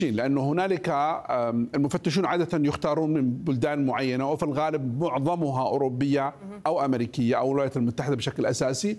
لأنه هنالك المفتشون عادة يختارون من بلدان معينة، وفي الغالب معظمها أوروبية أو أمريكية أو الولايات المتحدة بشكل أساسي.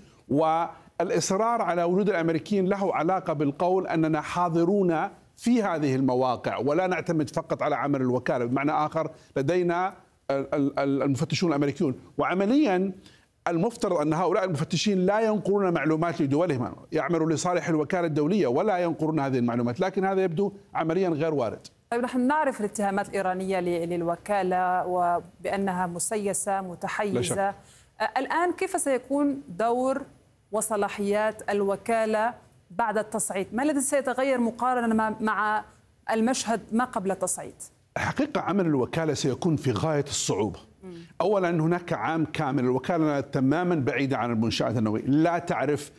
والإصرار على وجود الأمريكيين له علاقة بالقول أننا حاضرون في هذه المواقع ولا نعتمد فقط على عمل الوكالة. بمعنى آخر، لدينا المفتشون الأمريكيون، وعمليا المفترض أن هؤلاء المفتشين لا ينقلون معلومات لدولهم، يعملوا لصالح الوكالة الدولية ولا ينقلون هذه المعلومات، لكن هذا يبدو عمليا غير وارد. طيب، نحن نعرف الاتهامات الإيرانية للوكالة وبأنها مسيسة متحيزة. الآن كيف سيكون دور وصلاحيات الوكالة بعد التصعيد؟ ما الذي سيتغير مقارنة مع المشهد ما قبل التصعيد؟ حقيقة عمل الوكالة سيكون في غاية الصعوبة. أولا، هناك عام كامل الوكالة تماما بعيدة عن المنشآت النووية، لا تعرف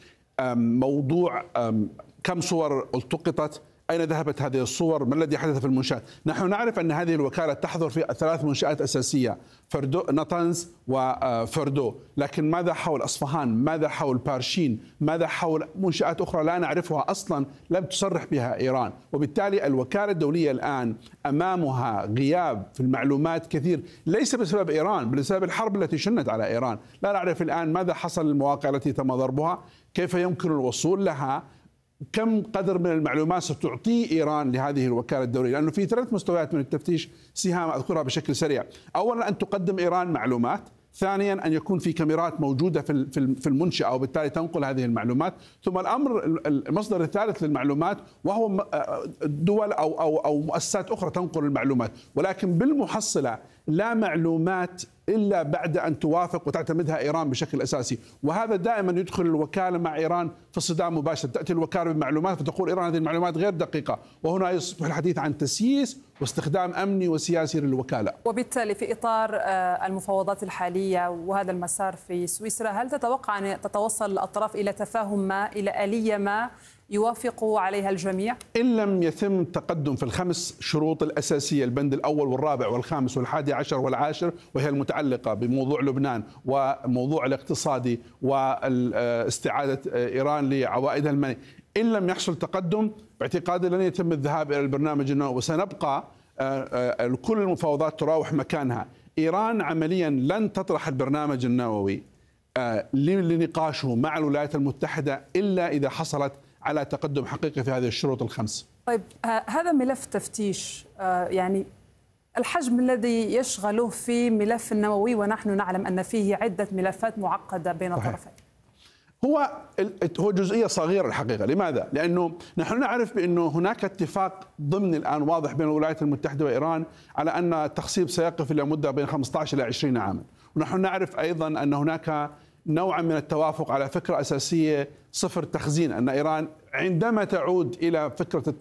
موضوع كم صور التقطت، أين ذهبت هذه الصور، ما الذي حدث في المنشآت. نحن نعرف أن هذه الوكالة تحضر في 3 منشآت أساسية، نطنز وفردو، لكن ماذا حول أصفهان؟ ماذا حول بارشين؟ ماذا حول منشآت أخرى لا نعرفها أصلا لم تصرح بها إيران؟ وبالتالي الوكالة الدولية الآن أمامها غياب في المعلومات كثير، ليس بسبب إيران بل بسبب الحرب التي شنت على إيران. لا نعرف الآن ماذا حصل للمواقع التي تم ضربها، كيف يمكن الوصول لها، كم قدر من المعلومات ستعطي إيران لهذه الوكالة الدولية، لأنه في 3 مستويات من التفتيش سهام أذكرها بشكل سريع. أولا، أن تقدم إيران معلومات. ثانيا، أن يكون في كاميرات موجودة في المنشأة وبالتالي تنقل هذه المعلومات. ثم المصدر الثالث للمعلومات وهو دول أو مؤسسات أخرى تنقل المعلومات، ولكن بالمحصلة لا معلومات إلا بعد أن توافق وتعتمدها إيران بشكل أساسي. وهذا دائما يدخل الوكالة مع إيران في صدام مباشر. تأتي الوكالة بمعلومات فتقول إيران هذه المعلومات غير دقيقة، وهنا يصبح الحديث عن تسييس واستخدام أمني وسياسي للوكالة. وبالتالي في إطار المفاوضات الحالية وهذا المسار في سويسرا، هل تتوقع أن تتوصل الأطراف إلى تفاهم ما، إلى آلية ما يوافق عليها الجميع؟ إن لم يتم تقدم في ال5 شروط الأساسية، البند الأول والرابع والخامس والحادي عشر والعاشر، وهي المتعلقة بموضوع لبنان وموضوع الاقتصادي واستعادة إيران لعوائدها المالية، إن لم يحصل تقدم باعتقادي لن يتم الذهاب إلى البرنامج النووي، وسنبقى كل المفاوضات تراوح مكانها. إيران عمليا لن تطرح البرنامج النووي لنقاشه مع الولايات المتحدة إلا إذا حصلت على تقدم حقيقي في هذه الشروط ال5. طيب، هذا ملف تفتيش، يعني الحجم الذي يشغله في ملف النووي، ونحن نعلم أن فيه عدة ملفات معقدة بين الطرفين. هو جزئية صغيرة الحقيقة. لماذا؟ لأنه نحن نعرف بأنه هناك اتفاق ضمن الآن واضح بين الولايات المتحدة وإيران على أن التخصيب سيقف إلى مدة بين 15 إلى 20 عاما. ونحن نعرف أيضا أن هناك نوعا من التوافق على فكرة أساسية صفر تخزين، أن إيران عندما تعود إلى فكرة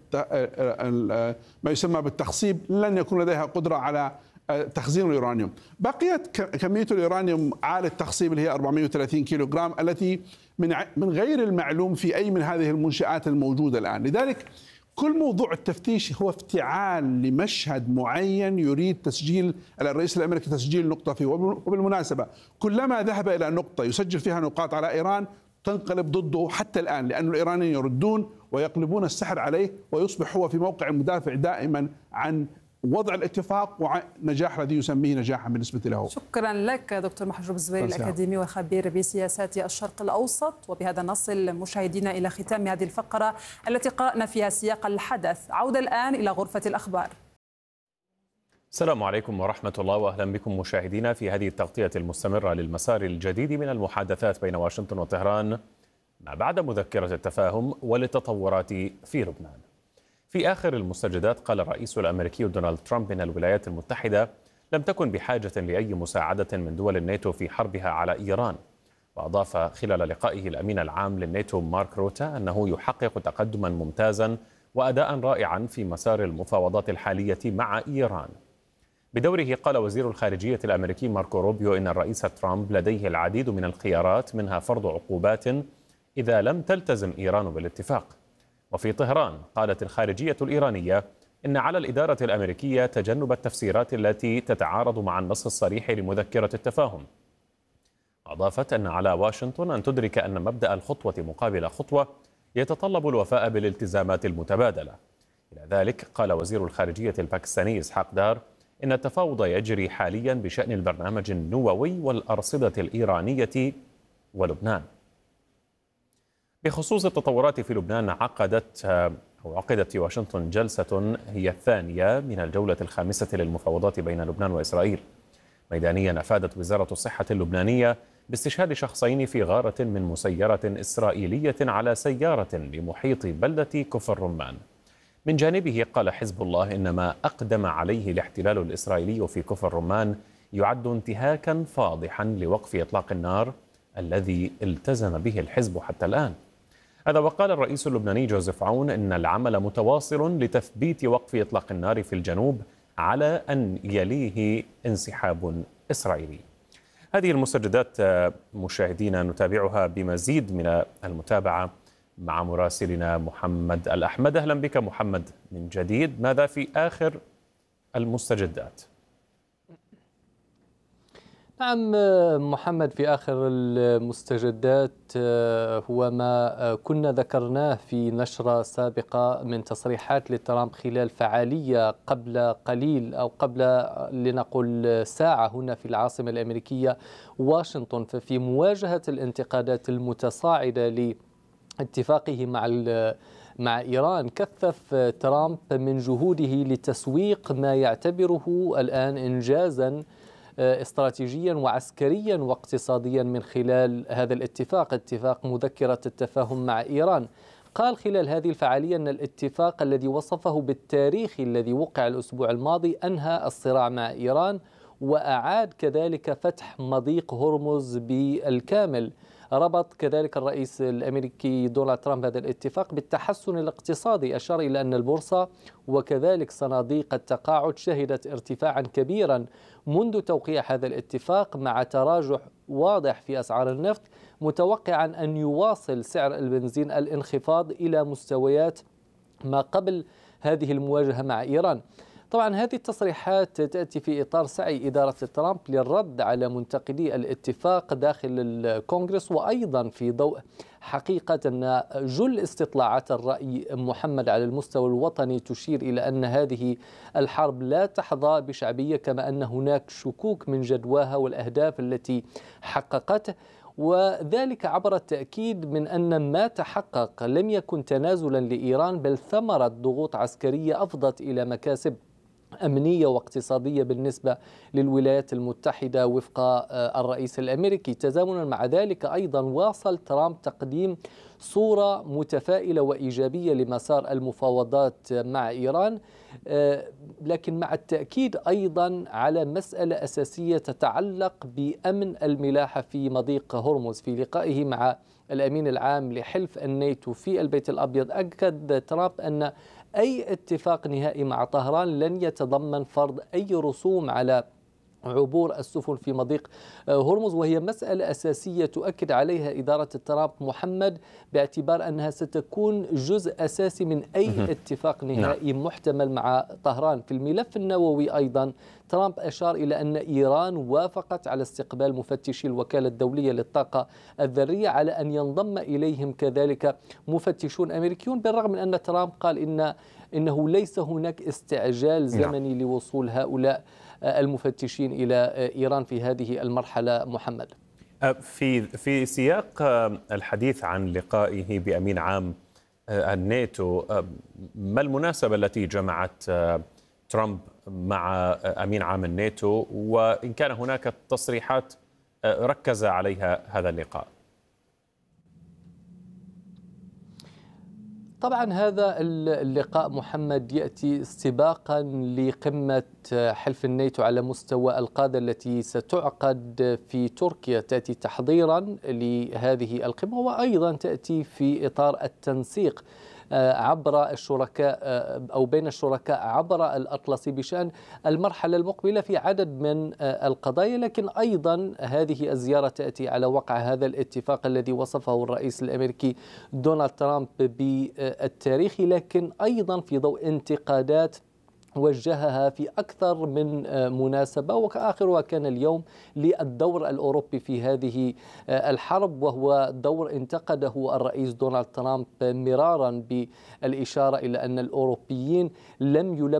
ما يسمى بالتخصيب لن يكون لديها قدرة على تخزين اليورانيوم. بقيت كمية اليورانيوم عالي التخصيب اللي هي 430 كيلو جرام، التي من غير المعلوم في أي من هذه المنشآت الموجودة الآن. لذلك كل موضوع التفتيش هو افتعال لمشهد معين يريد تسجيل الرئيس الأمريكي تسجيل نقطة فيه. وبالمناسبة كلما ذهب إلى نقطة يسجل فيها نقاط على إيران تنقلب ضده حتى الآن، لأن الإيرانيين يردون ويقلبون السحر عليه، ويصبح هو في موقع مدافع دائما عن وضع الاتفاق ونجاح الذي يسميه نجاحا بالنسبة له. شكرا لك دكتور محجوب الزبيري، الأكاديمي والخبير بسياسات الشرق الأوسط. وبهذا نصل مشاهدينا إلى ختام هذه الفقرة التي قرأنا فيها سياق الحدث. عودة الآن إلى غرفة الأخبار. السلام عليكم ورحمة الله، وأهلا بكم مشاهدينا في هذه التغطية المستمرة للمسار الجديد من المحادثات بين واشنطن وطهران ما بعد مذكرة التفاهم وللتطورات في لبنان. في آخر المستجدات قال الرئيس الأمريكي دونالد ترامب إن الولايات المتحدة لم تكن بحاجة لأي مساعدة من دول الناتو في حربها على إيران. وأضاف خلال لقائه الأمين العام للناتو مارك روتا أنه يحقق تقدما ممتازا وأداء رائعا في مسار المفاوضات الحالية مع إيران. بدوره قال وزير الخارجية الأمريكي ماركو روبيو إن الرئيس ترامب لديه العديد من الخيارات، منها فرض عقوبات إذا لم تلتزم إيران بالاتفاق. وفي طهران قالت الخارجية الإيرانية إن على الإدارة الأمريكية تجنب التفسيرات التي تتعارض مع النص الصريح لمذكرة التفاهم. أضافت أن على واشنطن أن تدرك أن مبدأ الخطوة مقابل خطوة يتطلب الوفاء بالالتزامات المتبادلة. إلى ذلك قال وزير الخارجية الباكستاني إسحاق دار إن التفاوض يجري حاليا بشأن البرنامج النووي والأرصدة الإيرانية ولبنان. بخصوص التطورات في لبنان عقدت في واشنطن جلسة هي الثانية من الجولة الخامسة للمفاوضات بين لبنان وإسرائيل. ميدانيا أفادت وزارة الصحة اللبنانية باستشهاد شخصين في غارة من مسيرة إسرائيلية على سيارة بمحيط بلدة كفر رمان. من جانبه قال حزب الله إن ما أقدم عليه الاحتلال الإسرائيلي في كفر رمان يعد انتهاكا فاضحا لوقف إطلاق النار الذي التزم به الحزب حتى الآن. هذا وقال الرئيس اللبناني جوزيف عون إن العمل متواصل لتثبيت وقف إطلاق النار في الجنوب على أن يليه انسحاب إسرائيلي. هذه المستجدات مشاهدينا نتابعها بمزيد من المتابعة مع مراسلنا محمد الأحمد. أهلا بك محمد من جديد، ماذا في آخر المستجدات؟ نعم محمد، في آخر المستجدات هو ما كنا ذكرناه في نشرة سابقة من تصريحات لترامب خلال فعالية قبل قليل أو قبل لنقل ساعة هنا في العاصمة الأمريكية واشنطن. ففي مواجهة الانتقادات المتصاعدة لاتفاقه مع إيران، كثف ترامب من جهوده لتسويق ما يعتبره الآن إنجازا استراتيجيا وعسكريا واقتصاديا من خلال هذا الاتفاق، اتفاق مذكرة التفاهم مع إيران. قال خلال هذه الفعالية أن الاتفاق الذي وصفه بالتاريخي الذي وقع الأسبوع الماضي أنهى الصراع مع إيران، وأعاد كذلك فتح مضيق هرمز بالكامل. ربط كذلك الرئيس الأمريكي دونالد ترامب هذا الاتفاق بالتحسن الاقتصادي، أشار إلى أن البورصة وكذلك صناديق التقاعد شهدت ارتفاعا كبيرا منذ توقيع هذا الاتفاق، مع تراجع واضح في أسعار النفط، متوقعا أن يواصل سعر البنزين الانخفاض إلى مستويات ما قبل هذه المواجهة مع إيران. طبعا هذه التصريحات تأتي في إطار سعي إدارة ترامب للرد على منتقدي الاتفاق داخل الكونغرس، وأيضا في ضوء حقيقة أن جل استطلاعات الرأي محمد على المستوى الوطني تشير إلى أن هذه الحرب لا تحظى بشعبية، كما أن هناك شكوك من جدواها والأهداف التي حققته، وذلك عبر التأكيد من أن ما تحقق لم يكن تنازلا لإيران، بل ثمرة ضغوط عسكرية أفضت إلى مكاسب أمنية واقتصادية بالنسبة للولايات المتحدة وفق الرئيس الأمريكي. تزامنا مع ذلك أيضا واصل ترامب تقديم صورة متفائلة وإيجابية لمسار المفاوضات مع إيران، لكن مع التأكيد أيضا على مسألة أساسية تتعلق بأمن الملاحة في مضيق هرمز. في لقائه مع الأمين العام لحلف الناتو في البيت الأبيض، أكد ترامب أن أي اتفاق نهائي مع طهران لن يتضمن فرض أي رسوم على عبور السفن في مضيق هرمز، وهي مسألة أساسية تؤكد عليها إدارة ترامب محمد، باعتبار أنها ستكون جزء أساسي من أي اتفاق نهائي محتمل مع طهران. في الملف النووي أيضا ترامب أشار إلى أن إيران وافقت على استقبال مفتشي الوكالة الدولية للطاقة الذرية، على أن ينضم إليهم كذلك مفتشون أمريكيون، بالرغم من أن ترامب قال إنه ليس هناك استعجال زمني لوصول هؤلاء المفتشين إلى إيران في هذه المرحلة. محمد، في سياق الحديث عن لقائه بأمين عام الناتو، ما المناسبة التي جمعت ترامب مع أمين عام الناتو، وإن كان هناك تصريحات ركز عليها هذا اللقاء؟ طبعا هذا اللقاء محمد يأتي استباقا لقمة حلف الناتو على مستوى القادة التي ستعقد في تركيا، تأتي تحضيرا لهذه القمة، وأيضا تأتي في إطار التنسيق عبر الشركاء أو بين الشركاء عبر الأطلسي بشأن المرحلة المقبلة في عدد من القضايا. لكن أيضا هذه الزيارة تأتي على وقع هذا الاتفاق الذي وصفه الرئيس الأمريكي دونالد ترامب بالتاريخي، لكن أيضا في ضوء انتقادات وجهها في أكثر من مناسبة، وآخرها كان اليوم للدور الأوروبي في هذه الحرب، وهو دور انتقده الرئيس دونالد ترامب مرارا بالإشارة إلى أن الأوروبيين لم يلبوا